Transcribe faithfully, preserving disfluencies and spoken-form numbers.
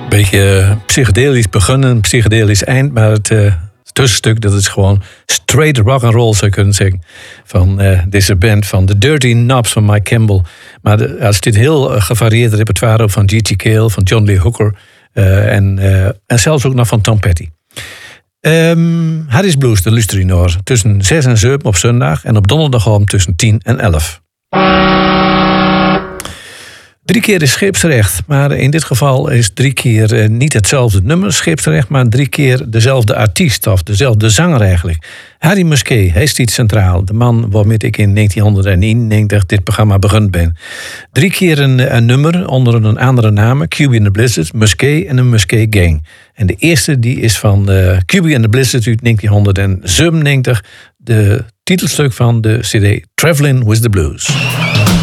Beetje psychedelisch begonnen, psychedelisch eind, maar het uh, tussenstuk dat is gewoon straight rock and roll, zou je kunnen zeggen, van uh, deze band van The Dirty Knobs van Mike Campbell. Maar de, er zit heel uh, gevarieerd repertoire op van G T. Cale, van John Lee Hooker uh, en, uh, en zelfs ook nog van Tom Petty. Um, Harris Blues, de luister je naar tussen zes en zeven op zondag en op donderdagavond tussen tien en elf. Drie keer is scheepsrecht, maar in dit geval is drie keer uh, niet hetzelfde nummer scheepsrecht, maar drie keer dezelfde artiest of dezelfde zanger eigenlijk. Harry Musquet, hij staat centraal. De man waarmee ik in negentienhonderdeenennegentig dit programma begonnen ben. Drie keer een, een nummer onder een andere naam, Cubie and the Blizzard, Musquet en een Musquet Gang. En de eerste die is van uh, Cubie and the Blizzard uit negentienhonderdzevenennegentig, de titelstuk van de C D Traveling with the Blues.